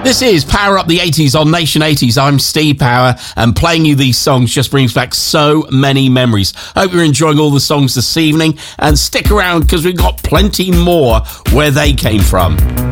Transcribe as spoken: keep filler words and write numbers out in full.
This is Power Up the eighties on Nation eighties. I'm Steve Power, and playing you these songs just brings back so many memories. Hope you're enjoying all the songs this evening, and stick around because we've got plenty more where they came from.